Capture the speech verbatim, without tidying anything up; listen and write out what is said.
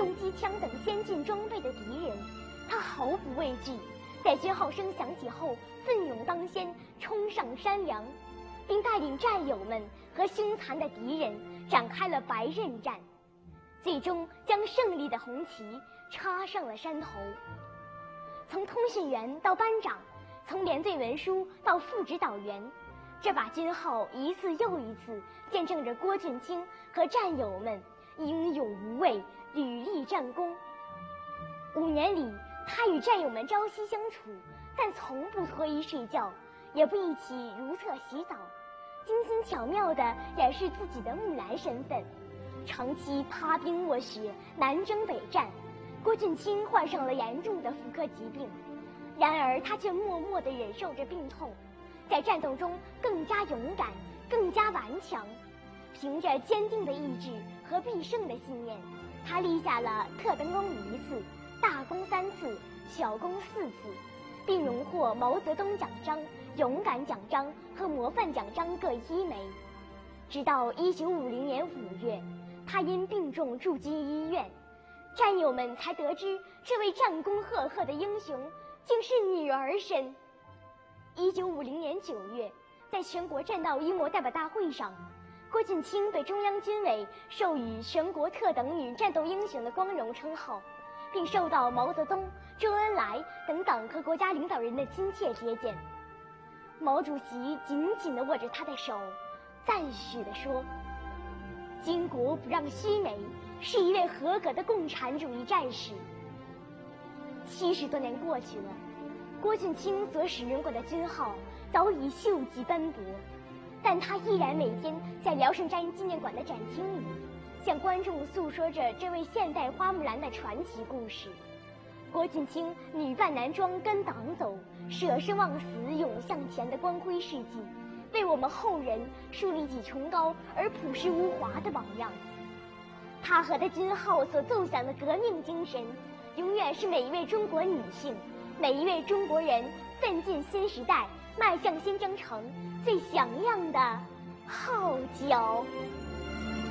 重机枪等先进装备的敌人，他毫不畏惧，在军号声响起后奋勇当先，冲上山梁，并带领战友们和凶残的敌人展开了白刃战，最终将胜利的红旗插上了山头。从通讯员到班长，从连队文书到副指导员，这把军号一次又一次见证着郭俊卿和战友们英勇无畏，屡立战功。五年里，他与战友们朝夕相处，但从不脱衣睡觉，也不一起如厕洗澡，精心巧妙地掩饰自己的木兰身份。长期趴冰卧雪，南征北战，郭俊卿患上了严重的妇科疾病，然而他却默默地忍受着病痛，在战斗中更加勇敢，更加顽强。凭着坚定的意志和必胜的信念，他立下了特等功一次，大功三次，小功四次，并荣获毛泽东奖章、勇敢奖章和模范奖章各一枚。直到一九五零年五月，他因病重住进医院，战友们才得知这位战功赫赫的英雄竟是女儿身。一九五零年九月，在全国战道一模代表大会上，郭俊卿被中央军委授予全国特等女战斗英雄的光荣称号，并受到毛泽东、周恩来等党和国家领导人的亲切接见。毛主席紧紧地握着他的手，赞许地说：“巾帼不让须眉，是一位合格的共产主义战士。”七十多年过去了，郭俊卿所使用过的军号早已锈迹斑驳，但他依然每天在辽盛斋纪念馆的展厅里，向观众诉说着这位现代花木兰的传奇故事。郭俊卿女扮男装跟党走，舍生忘死勇向前的光辉事迹，为我们后人树立起崇高而朴实无华的榜样。他和他军号所奏响的革命精神，永远是每一位中国女性、每一位中国人奋进新时代、迈向新征程最响亮的号角。